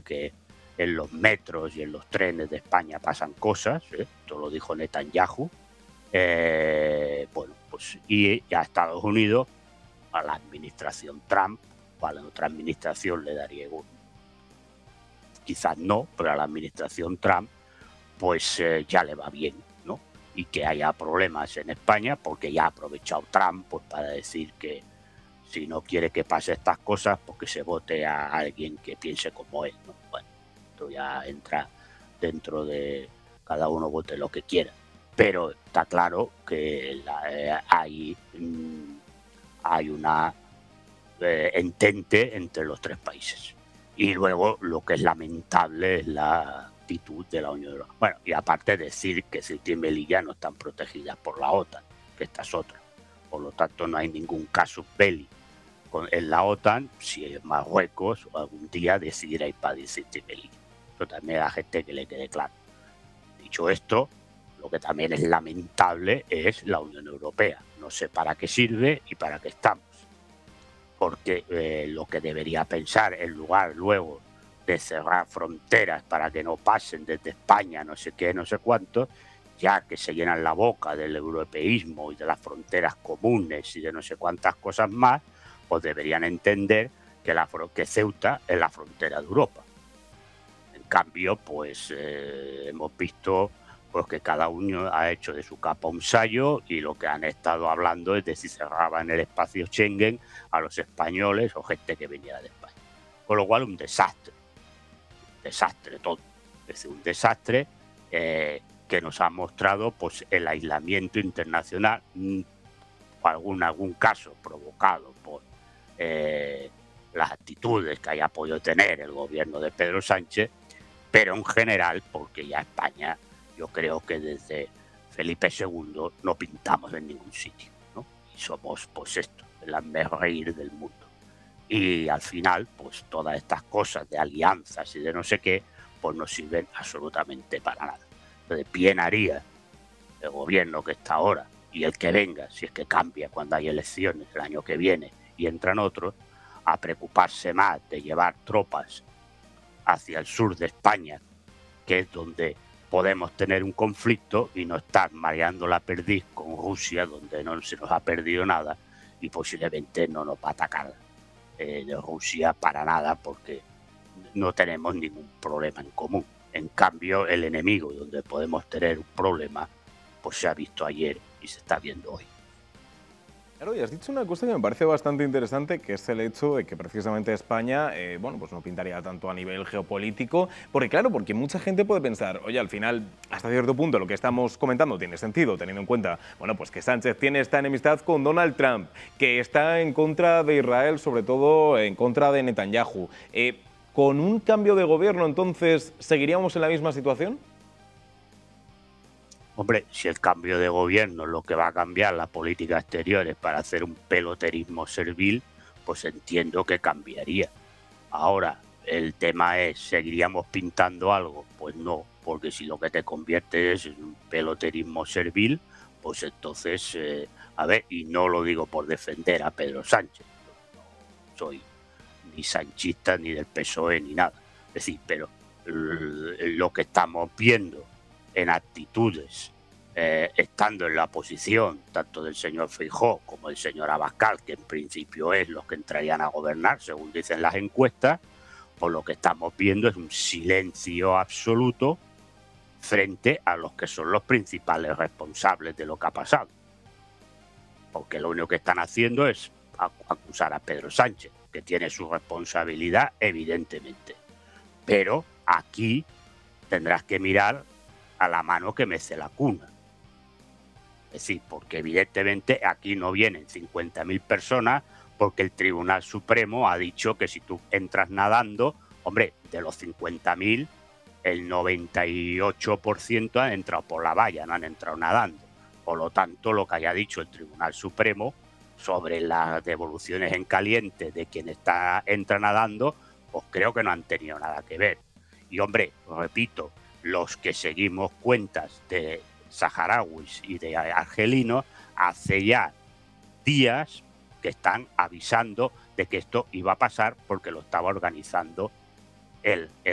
que en los metros y en los trenes de España pasan cosas, esto lo dijo Netanyahu, bueno, pues y a Estados Unidos, a la administración Trump, o a la otra administración le daría igual, quizás no, pero a la administración Trump, pues ya le va bien, ¿no? Y que haya problemas en España, porque ya ha aprovechado Trump pues, para decir que si no quiere que pase estas cosas, pues que se vote a alguien que piense como él, ¿no? Bueno, esto ya entra dentro de cada uno vote lo que quiera. Pero está claro que hay una entente entre los tres países. Y luego lo que es lamentable es la actitud de la Unión Europea. Bueno, y aparte decir que Ceuta y Melilla no están protegidas por la OTAN, que esta es otra. Por lo tanto, no hay ningún casus belli en la OTAN si Marruecos algún día decidiera invadir Ceuta y Melilla. Pero también a la gente que le quede claro. Dicho esto, lo que también es lamentable es la Unión Europea. No sé para qué sirve y para qué estamos. Porque lo que debería pensar, en lugar luego de cerrar fronteras para que no pasen desde España, no sé qué, no sé cuánto, ya que se llenan la boca del europeísmo y de las fronteras comunes y de no sé cuántas cosas más, pues deberían entender que Ceuta es la frontera de Europa. En cambio, pues hemos visto pues que cada uno ha hecho de su capa un sayo y lo que han estado hablando es de si cerraban el espacio Schengen a los españoles o gente que venía de España. Con lo cual, un desastre todo. Es decir, un desastre que nos ha mostrado pues el aislamiento internacional, algún caso provocado por las actitudes que haya podido tener el gobierno de Pedro Sánchez, pero en general porque ya España, yo creo que desde Felipe II no pintamos en ningún sitio, ¿no? Y somos, pues esto, el hazmerreír del mundo. Y al final, pues todas estas cosas de alianzas y de no sé qué, pues no sirven absolutamente para nada. Entonces, bien haría el gobierno que está ahora y el que venga, si es que cambia cuando hay elecciones el año que viene y entran otros, a preocuparse más de llevar tropas hacia el sur de España, que es donde podemos tener un conflicto, y no estar mareando la perdiz con Rusia, donde no se nos ha perdido nada y posiblemente no nos va a atacar de Rusia para nada, porque no tenemos ningún problema en común. En cambio, el enemigo donde podemos tener un problema, pues se ha visto ayer y se está viendo hoy. Claro, y has dicho una cosa que me parece bastante interesante, que es el hecho de que precisamente España, bueno, pues no pintaría tanto a nivel geopolítico, porque mucha gente puede pensar, oye, al final, hasta cierto punto, lo que estamos comentando tiene sentido, teniendo en cuenta, bueno, pues que Sánchez tiene esta enemistad con Donald Trump, que está en contra de Israel, sobre todo en contra de Netanyahu. ¿Con un cambio de gobierno, entonces, seguiríamos en la misma situación? Hombre, si el cambio de gobierno lo que va a cambiar la política exterior es para hacer un peloterismo servil, pues entiendo que cambiaría. Ahora, el tema es, ¿seguiríamos pintando algo? Pues no, porque si lo que te convierte es en un peloterismo servil, pues entonces, a ver, y no lo digo por defender a Pedro Sánchez, no soy ni sanchista ni del PSOE ni nada. Es decir, pero lo que estamos viendo en actitudes, estando en la posición tanto del señor Feijóo como del señor Abascal, que en principio es los que entrarían a gobernar, según dicen las encuestas, pues lo que estamos viendo es un silencio absoluto frente a los que son los principales responsables de lo que ha pasado. Porque lo único que están haciendo es acusar a Pedro Sánchez, que tiene su responsabilidad, evidentemente. Pero aquí tendrás que mirar a la mano que mece la cuna. Es decir, porque evidentemente aquí no vienen 50.000 personas, porque el Tribunal Supremo ha dicho que si tú entras nadando, hombre, de los 50.000, el 98% han entrado por la valla, no han entrado nadando. Por lo tanto, lo que haya dicho el Tribunal Supremo sobre las devoluciones en caliente de quien entra nadando, pues creo que no han tenido nada que ver. Y hombre, repito, los que seguimos cuentas de saharauis y de argelinos, hace ya días que están avisando de que esto iba a pasar porque lo estaba organizando el